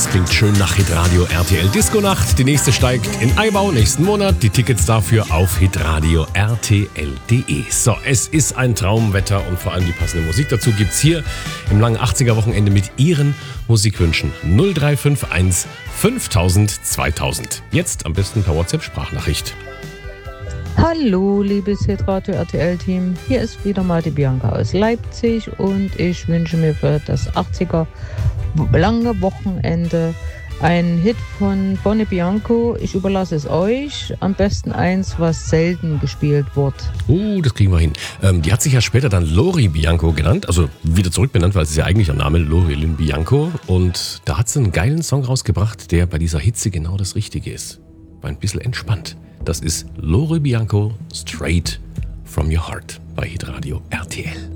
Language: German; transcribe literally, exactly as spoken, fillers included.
Das klingt schön nach Hitradio R T L Disco Nacht. Die nächste steigt in Eibau nächsten Monat. Die Tickets dafür auf hitradio punkt r t l punkt d e. So, es ist ein Traumwetter und vor allem die passende Musik dazu gibt's hier im langen achtziger Wochenende mit Ihren Musikwünschen. null drei fünf eins fünftausend zweitausend. Jetzt am besten per WhatsApp Sprachnachricht. Hallo, liebes Hitradio R T L-Team. Hier ist wieder mal die Bianca aus Leipzig und ich wünsche mir für das achtziger lange Wochenende einen Hit von Bonnie Bianco. Ich überlasse es euch. Am besten eins, was selten gespielt wird. Uh, das kriegen wir hin. Ähm, die hat sich ja später dann Lori Bianco genannt, also wieder zurückbenannt, weil es ist ja eigentlich ihr Name, Lori Lynn Bianco. Und da hat sie einen geilen Song rausgebracht, der bei dieser Hitze genau das Richtige ist. War ein bisschen entspannt. Das ist Lori Bianco, Straight from Your Heart bei Hitradio R T L.